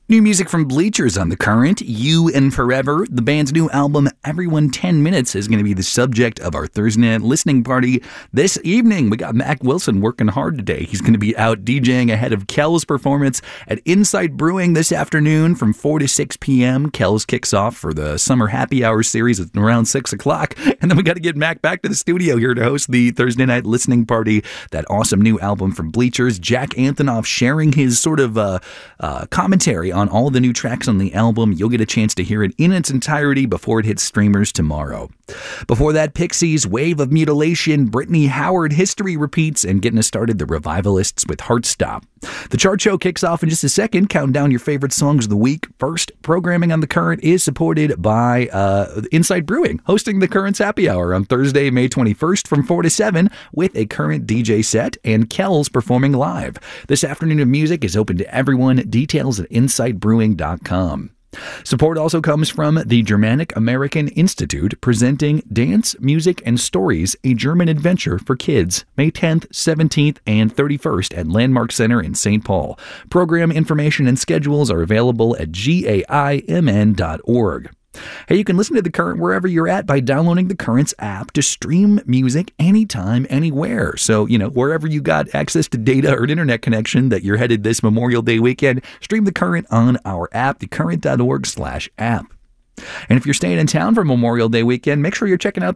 New music from Bleachers on The Current, You and Forever. The band's new album, Everyone 10 Minutes, is going to be the subject of our Thursday night listening party this evening. We got Mac Wilson working hard today. He's going to be out DJing ahead of Kel's performance at Insight Brewing this afternoon from 4 to 6 p.m. Kel's kicks off for the Summer Happy Hour series at around 6 o'clock. And then we got to get Mac back to the studio here to host the Thursday night listening party. That awesome new album from Bleachers. Jack Antonoff sharing his sort of commentary on all the new tracks on the album. You'll get a chance to hear it in its entirety before it hits streamers tomorrow. Before that, Pixies, Wave of Mutilation, Brittany Howard, History Repeats, and getting us started, the Revivalists with Heartstop. The chart show kicks off in just a second, counting down your favorite songs of the week. First, programming on The Current is supported by Insight Brewing, hosting The Current's Happy Hour on Thursday, May 21st from 4 to 7 with a Current DJ set and Kel's performing live. This afternoon of music is open to everyone. Details at insightbrewing.com. Support also comes from the Germanic American Institute, presenting Dance, Music, and Stories, a German adventure for kids, May 10th, 17th, and 31st at Landmark Center in St. Paul. Program information and schedules are available at gaimn.org. Hey, you can listen to The Current wherever you're at by downloading The Current's app to stream music anytime, anywhere. So, wherever you got access to data or an internet connection that you're headed this Memorial Day weekend, stream The Current on our app, thecurrent.org/app. And if you're staying in town for Memorial Day weekend, make sure you're checking out